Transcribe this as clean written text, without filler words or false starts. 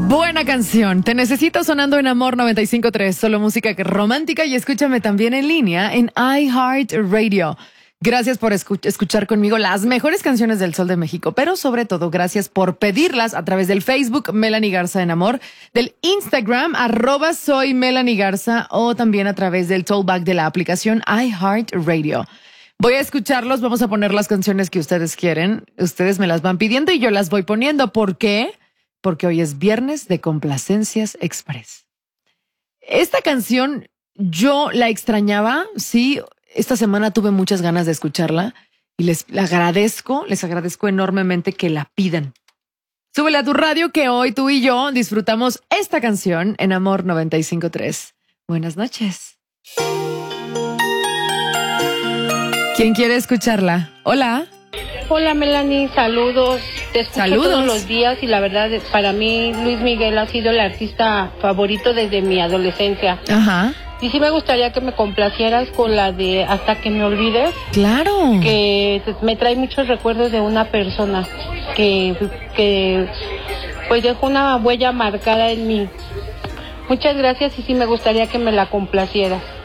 Buena canción. Te necesito sonando en Amor 95.3. Solo música romántica y escúchame también en línea en iHeartRadio. Gracias por escuchar conmigo las mejores canciones del Sol de México, pero sobre todo gracias por pedirlas a través del Facebook Melanie Garza en Amor, del Instagram @soy Melanie Garza o también a través del tollback de la aplicación iHeartRadio. Voy a escucharlos, vamos a poner las canciones que ustedes quieren. Ustedes me las van pidiendo y yo las voy poniendo. ¿Por qué? Porque hoy es viernes de Complacencias Express. Esta canción yo la extrañaba, sí. Esta semana tuve muchas ganas de escucharla y les agradezco enormemente que la pidan. Súbele a tu radio que hoy tú y yo disfrutamos esta canción en Amor 95.3. Buenas noches. ¿Quién quiere escucharla? Hola. Hola Melanie, saludos. Te escucho todos los días y la verdad para mí Luis Miguel ha sido el artista favorito desde mi adolescencia. Ajá. Y sí me gustaría que me complacieras con la de Hasta que me olvides. Claro. Que me trae muchos recuerdos de una persona que pues dejó una huella marcada en mí. Muchas gracias y sí me gustaría que me la complacieras.